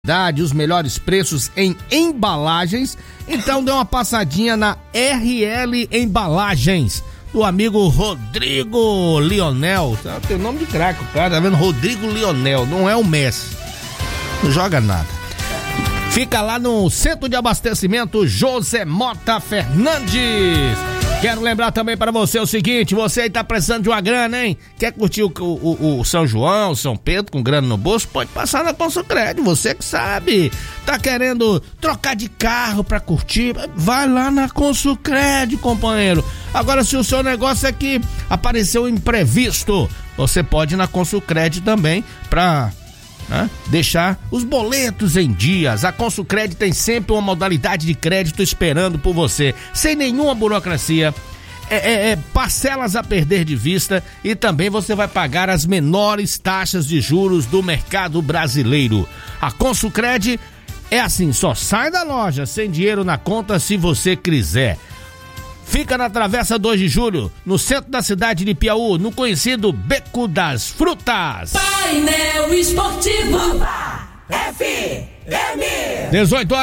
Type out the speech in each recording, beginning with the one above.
Os melhores preços em embalagens, então dê uma passadinha na RL Embalagens, do amigo Rodrigo Lionel. Tem nome de craque, o cara, tá vendo? Rodrigo Lionel, não é o Messi, não joga nada. Fica lá no Centro de Abastecimento José Mota Fernandes. Quero lembrar também para você o seguinte: você aí tá precisando de uma grana, hein? Quer curtir o São João, São Pedro com grana no bolso? Pode passar na Consucred, você que sabe. Tá querendo trocar de carro pra curtir? Vai lá na Consucred, companheiro. Agora, se o seu negócio é que apareceu imprevisto, você pode ir na Consucred também pra deixar os boletos em dias. A Consucred tem sempre uma modalidade de crédito esperando por você, sem nenhuma burocracia, parcelas a perder de vista, e também você vai pagar as menores taxas de juros do mercado brasileiro. A Consucred é assim, só sai da loja sem dinheiro na conta se você quiser. Fica na Travessa 2 de Julho, no centro da cidade de Piauí, no conhecido Beco das Frutas. Painel Esportivo FM.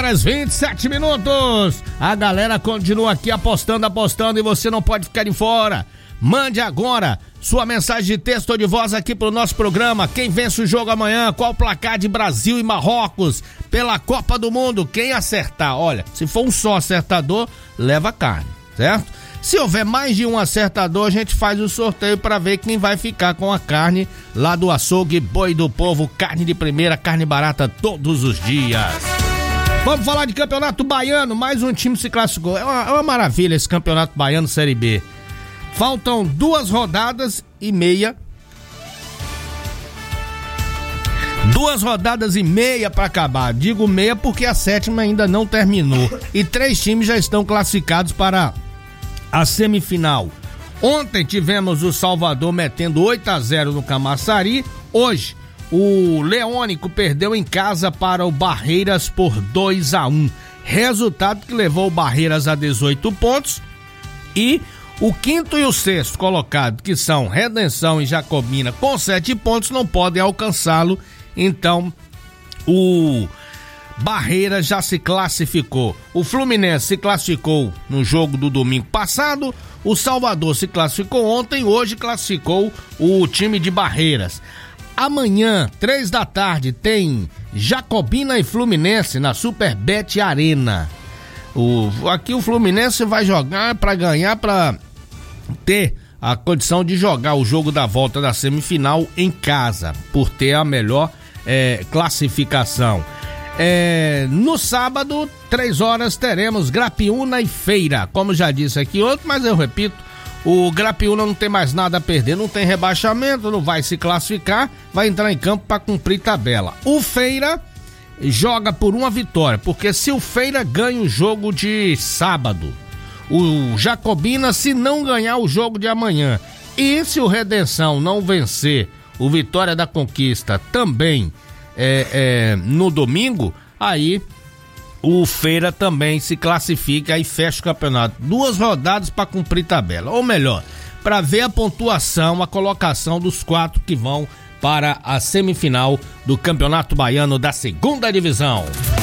18h27. A galera continua aqui apostando e você não pode ficar de fora. Mande agora sua mensagem de texto ou de voz aqui pro nosso programa. Quem vence o jogo amanhã? Qual o placar de Brasil e Marrocos pela Copa do Mundo? Quem acertar, olha, se for um só acertador, leva carne, certo? Se houver mais de um acertador, a gente faz o sorteio para ver quem vai ficar com a carne lá do açougue Boi do Povo, carne de primeira, carne barata todos os dias. Vamos falar de Campeonato Baiano, mais um time se classificou. É uma maravilha esse Campeonato Baiano Série B. Faltam 2 rodadas e meia. 2 rodadas e meia para acabar. Digo meia porque a 7ª ainda não terminou. E 3 times já estão classificados para a semifinal. Ontem tivemos o Salvador metendo 8-0 no Camaçari. Hoje, o Leônico perdeu em casa para o Barreiras por 2-1. Resultado que levou o Barreiras a 18 pontos. E o 5º e o 6º colocado, que são Redenção e Jacobina, com 7 pontos, não podem alcançá-lo. Então, o Barreiras já se classificou. O Fluminense se classificou no jogo do domingo passado. O Salvador se classificou ontem. Hoje classificou o time de Barreiras. Amanhã, 3 da tarde, tem Jacobina e Fluminense na Superbet Arena. Aqui o Fluminense vai jogar para ganhar, para ter a condição de jogar o jogo da volta da semifinal em casa, por ter a melhor classificação. No sábado, 3 horas, teremos Grapiúna e Feira. Como já disse aqui ontem, mas eu repito, o Grapiúna não tem mais nada a perder, não tem rebaixamento, não vai se classificar, vai entrar em campo para cumprir tabela. O Feira joga por uma vitória, porque se o Feira ganha o jogo de sábado, o Jacobina, se não ganhar o jogo de amanhã, e se o Redenção não vencer o Vitória da Conquista também no domingo, aí o Feira também se classifica e fecha o campeonato. 2 rodadas para cumprir tabela, ou melhor, para ver a pontuação, a colocação dos 4 que vão para a semifinal do Campeonato Baiano da 2ª Divisão.